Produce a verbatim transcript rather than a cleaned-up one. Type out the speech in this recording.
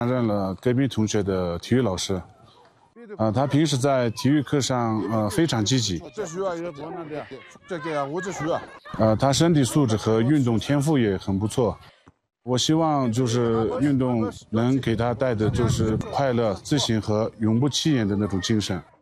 担任了隔壁同学的体育老师。呃，他平时在体育课上呃非常积极。 这需要一个国难的，这个啊，我这需要。 呃，他身体素质和运动天赋也很不错。我希望就是运动能给他带的就是快乐、自信和永不弃言的那种精神。